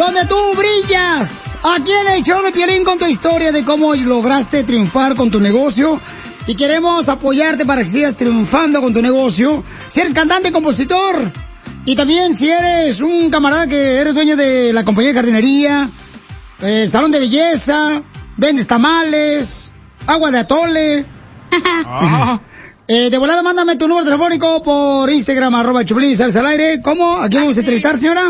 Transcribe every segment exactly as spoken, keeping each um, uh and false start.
donde tú brillas. Aquí en el show de Piolín con tu historia de cómo lograste triunfar con tu negocio. Y queremos apoyarte para que sigas triunfando con tu negocio. Si eres cantante, compositor. Y también si eres un camarada que eres dueño de la compañía de jardinería, eh, salón de belleza, vendes tamales, agua de atole. Ah. eh, de volada, mándame tu número telefónico por Instagram, arroba Choplin y sales al aire. ¿Cómo? ¿Aquí vamos a entrevistar, señora?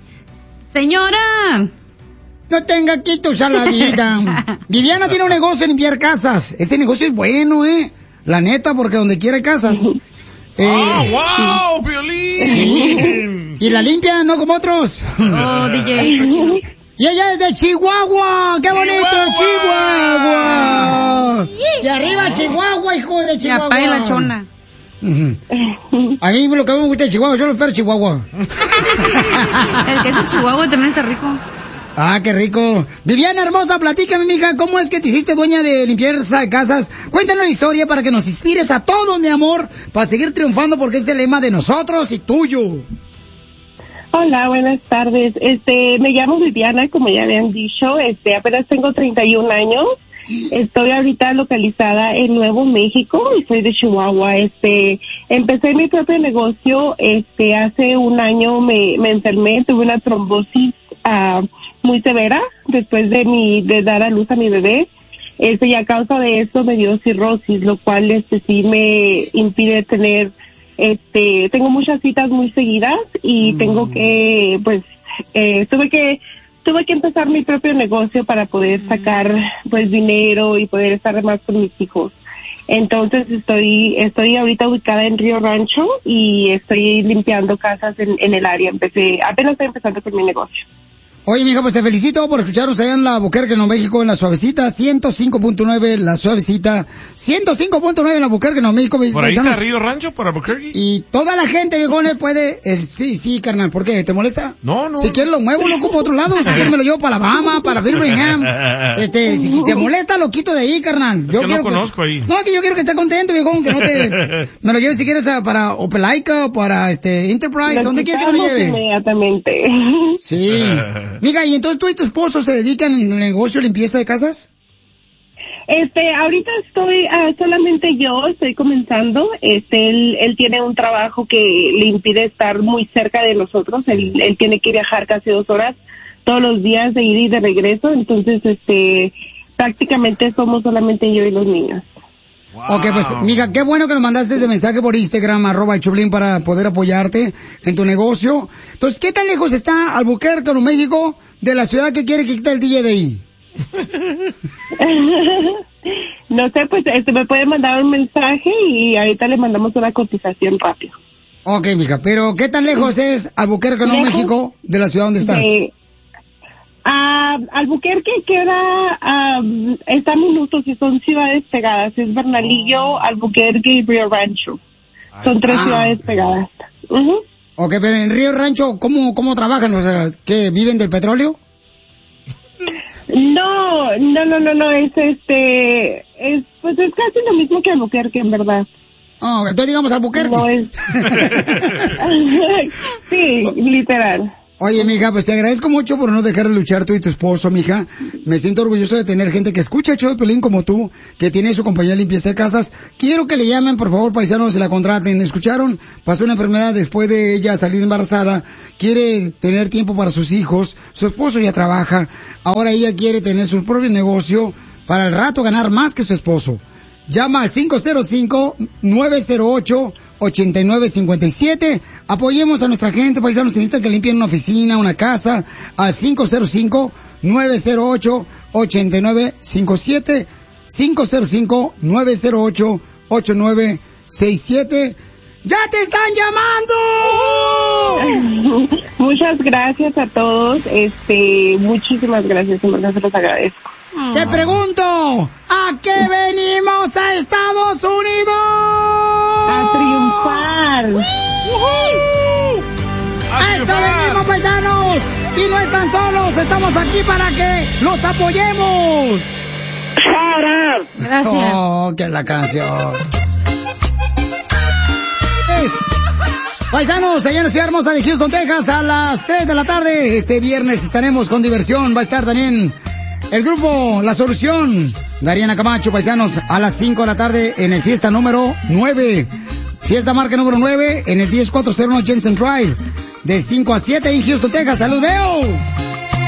Señora. No tenga quitos a la vida. Viviana tiene un negocio de limpiar casas. Ese negocio es bueno, ¿eh? La neta, porque donde quiera hay casas. Eh, ¡Oh, wow, Piolín! Sí. Y la limpia, no como otros. Oh, D J. Y ella es de Chihuahua. ¡Qué bonito, Chihuahua! Chihuahua. Y arriba Chihuahua, hijo de Chihuahua. La pa' y la chona. Uh-huh. A mí lo que me gusta de Chihuahua, yo lo espero Chihuahua. El queso Chihuahua también está rico. Ah, qué rico. Viviana hermosa, platícame, mija, ¿cómo es que te hiciste dueña de limpieza de casas? Cuéntanos la historia para que nos inspires a todos, mi amor, para seguir triunfando, porque es el lema de nosotros y tuyo. Hola, buenas tardes. Este, me llamo Viviana, como ya habían dicho, este, apenas tengo treinta y un años. Estoy ahorita localizada en Nuevo México y soy de Chihuahua. Este, empecé mi propio negocio, este, hace un año me, me enfermé, tuve una trombosis, uh, muy severa después de mi de dar a luz a mi bebé, este y a causa de eso me dio cirrosis, lo cual este sí me impide tener este tengo muchas citas muy seguidas y mm. tengo que pues eh, tuve que tuve que empezar mi propio negocio para poder sacar pues dinero y poder estar más con mis hijos. Entonces estoy estoy ahorita ubicada en Río Rancho y estoy limpiando casas en, en el área. Empecé apenas estoy empezando con mi negocio. Oye, mija, pues te felicito por escucharnos allá en la Albuquerque, Nuevo México, en la Suavecita, ciento cinco punto nueve, la Suavecita, ciento cinco punto nueve en la Albuquerque, Nuevo México. ¿Por ahí está Río Rancho, por Albuquerque? Y toda la gente, viejones, puede... Es, sí, sí, carnal, ¿por qué? ¿Te molesta? No, no. Si quieres lo muevo, lo ocupo a otro lado, si quieres me lo llevo para Alabama, para Birmingham. Este, si te molesta, lo quito de ahí, carnal. Yo es que quiero no conozco que, ahí. No, que yo quiero que esté contento, viejón, que no te... Me lo lleves si quieres a, para Opelika o para este Enterprise, lo ¿dónde quieres que me lo lleve? Inmediatamente. Sí. Mija, ¿y entonces tú y tu esposo se dedican en el negocio de limpieza de casas? Este, ahorita estoy, uh, solamente yo estoy comenzando. Este, él, él tiene un trabajo que le impide estar muy cerca de nosotros. Él, él tiene que viajar casi dos horas todos los días de ida y de regreso. Entonces, este, prácticamente somos solamente yo y los niños. Wow. Ok, pues, mija, qué bueno que nos mandaste ese mensaje por Instagram, arroba el Choplin, para poder apoyarte en tu negocio. Entonces, ¿qué tan lejos está Albuquerque, Nuevo México, de la ciudad que quiere que quite el D J de ahí? No sé, pues, este, me puede mandar un mensaje y ahorita le mandamos una cotización rápido. Ok, mija, pero ¿qué tan lejos es Albuquerque, Nuevo México, de la ciudad donde estás? De... Uh, Albuquerque queda, uh, está a minutos y son ciudades pegadas. Es Bernalillo, Albuquerque y Río Rancho. Son tres ah. ciudades pegadas. Uh-huh. Ok, pero en Río Rancho, ¿cómo, cómo trabajan? O sea, ¿qué, viven del petróleo? No, no, no, no, no, es este, es, pues es casi lo mismo que Albuquerque, en verdad. Oh, entonces digamos Albuquerque. No es... Sí, literal. Oye, mija, pues te agradezco mucho por no dejar de luchar tú y tu esposo, mija. Me siento orgulloso de tener gente que escucha el show de Piolín como tú, que tiene su compañía de limpieza de casas. Quiero que le llamen, por favor, paisanos, y la contraten. ¿Escucharon? Pasó una enfermedad después de ella salir embarazada. Quiere tener tiempo para sus hijos. Su esposo ya trabaja. Ahora ella quiere tener su propio negocio para el rato ganar más que su esposo. Llama al cinco cero cinco, nueve cero ocho, ocho nueve cinco siete. Apoyemos a nuestra gente, paisanos. Se necesita que limpien una oficina, una casa. Al cinco cero cinco, nueve cero ocho, ocho nueve cinco siete. cinco cero cinco, nueve cero ocho, ocho nueve seis siete. ¡Ya te están llamando! Muchas gracias a todos. Este, muchísimas gracias. En verdad se los agradezco. Te pregunto, ¿a qué venimos a Estados Unidos? A triunfar. ¡Uh-huh! ¡A eso venimos, paisanos! Y no están solos, estamos aquí para que los apoyemos. Gracias. Oh, que la canción. Es Paisanos, allá en la ciudad hermosa de Houston, Texas, a las tres de la tarde. Este viernes estaremos con diversión. Va a estar también el grupo La Solución. Dariana Camacho, paisanos, a las cinco de la tarde en el fiesta número nueve. Fiesta marca número nueve en el diez cuatrocientos uno Jensen Drive. De cinco a siete en Houston, Texas. ¡Salud, veo!